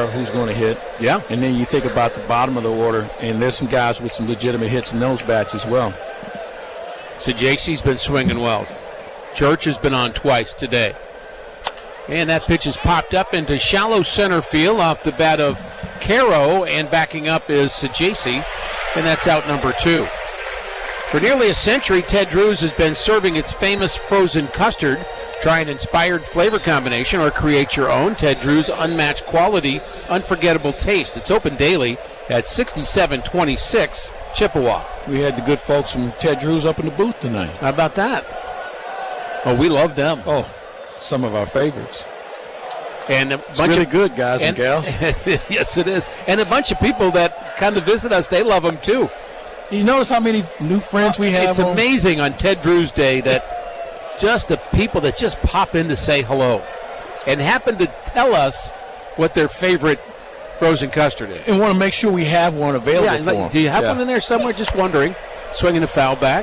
about who's going to hit. Yeah. And then you think about the bottom of the order, and there's some guys with some legitimate hits in those bats as well. So JC's been swinging well. Church has been on twice today. And that pitch is popped up into shallow center field off the bat of Caro, and backing up is Sajaci, and that's out number 2. For nearly a century, Ted Drewes has been serving its famous frozen custard. Try an inspired flavor combination or create your own. Ted Drewes' unmatched quality, unforgettable taste. It's open daily at 6726 Chippewa. We had the good folks from Ted Drewes up in the booth tonight. How about that? Oh, we love them. Oh, some of our favorites. And it's really good, guys and gals. Yes, it is. And a bunch of people that kind of visit us, they love them too. You notice how many new friends we have? It's amazing on Ted Drewes Day that just the people that just pop in to say hello and happen to tell us what their favorite frozen custard is. And want to make sure we have one available for them. Do you have one in there somewhere? Just wondering. Swinging the foul back.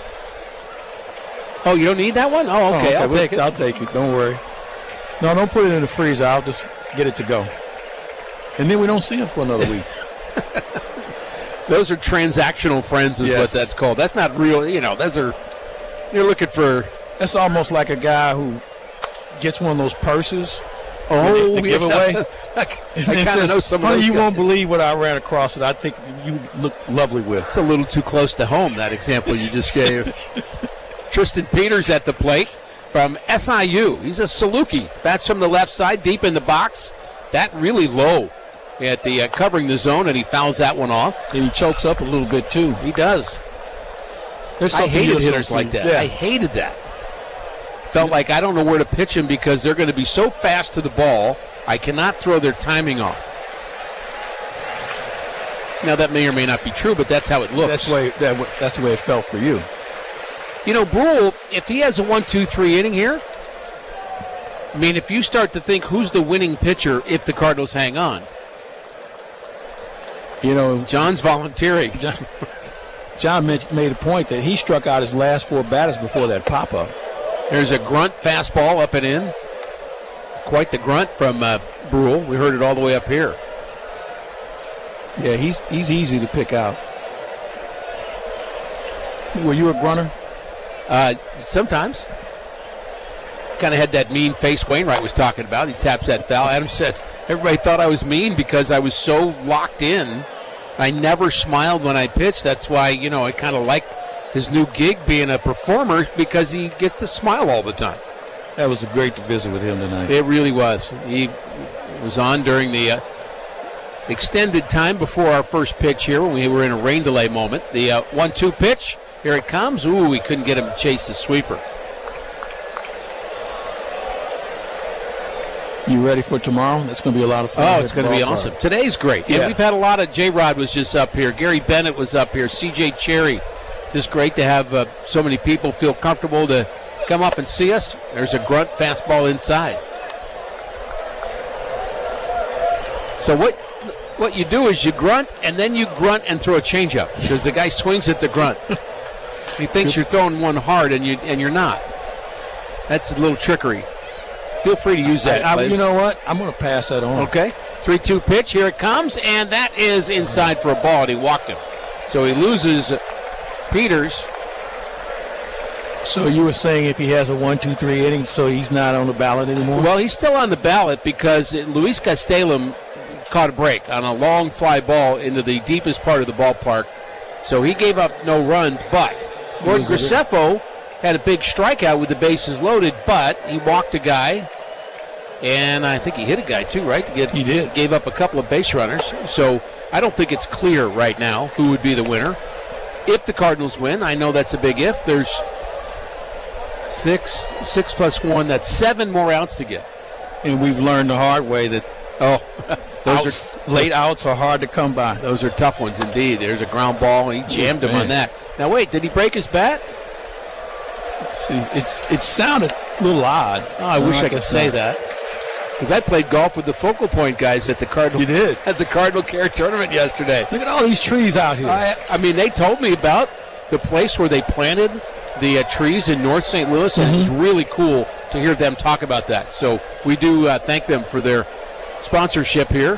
Oh, you don't need that one? Oh, okay. I'll take it. I'll take it. Don't worry. No, don't put it in the freezer. I'll just get it to go. And then we don't see it for another week. Those are transactional friends is what that's called. That's not real. You're looking for. That's almost like a guy who gets one of those purses. Oh, the giveaway. I kind of know some of those You guys. won't believe what I ran across that I think you look lovely with. It's a little too close to home, that example you just gave. Tristan Peters at the plate from SIU. He's a Saluki. Bats from the left side, deep in the box. That really low at the covering the zone, and he fouls that one off. And he chokes up a little bit, too. He does. I hated hitters like that. Yeah. I hated that. Felt like I don't know where to pitch him because they're going to be so fast to the ball, I cannot throw their timing off. Now, that may or may not be true, but that's how it looks. That's the way it felt for you. Brule, if he has a 1-2-3 inning here, I mean, if you start to think who's the winning pitcher if the Cardinals hang on, John's volunteering. John made a point that he struck out his last 4 batters before that pop-up. There's a grunt fastball up and in. Quite the grunt from Brule. We heard it all the way up here. Yeah, he's easy to pick out. Were you a grunter? Sometimes. Kind of had that mean face Wainwright was talking about. He taps that foul. Adam said, everybody thought I was mean because I was so locked in. I never smiled when I pitched. That's why, I kind of like his new gig being a performer because he gets to smile all the time. That was great to visit with him tonight. It really was. He was on during the extended time before our first pitch here when we were in a rain delay moment. The 1-2 pitch. Here it comes. Ooh, we couldn't get him to chase the sweeper. You ready for tomorrow? That's going to be a lot of fun. Oh, it's going to be awesome. Today's great. Yeah. And we've had a lot of, J-Rod was just up here. Gary Bennett was up here. C.J. Cherry. Just great to have so many people feel comfortable to come up and see us. There's a grunt fastball inside. So what you do is you grunt, and then you grunt and throw a changeup because the guy swings at the grunt. He thinks you're throwing one hard, and you're not. That's a little trickery. Feel free to use that. You know what? I'm going to pass that on. Okay. 3-2 pitch. Here it comes, and that is inside for a ball, and he walked him. So he loses Peters. So you were saying if he has a 1-2-3 inning, so he's not on the ballot anymore? Well, he's still on the ballot because Luis Castellum caught a break on a long fly ball into the deepest part of the ballpark. So he gave up no runs, but Gordon Graceffo had a big strikeout with the bases loaded, but he walked a guy, and I think he hit a guy too, right? He did. Gave up a couple of base runners. So I don't think it's clear right now who would be the winner. If the Cardinals win, I know that's a big if. There's 6 plus 1, that's 7 more outs to get. And we've learned the hard way that late outs are hard to come by. Those are tough ones indeed. There's a ground ball, and he jammed him on that. Now wait, did he break his bat? Let's see, it sounded a little odd. Oh, I wish I could say that. Because I played golf with the Focal Point guys at the Cardinal. You did? At the Cardinal Care Tournament yesterday. Look at all these trees out here. I mean, they told me about the place where they planted the trees in North St. Louis, and it's really cool to hear them talk about that. So we do thank them for their sponsorship here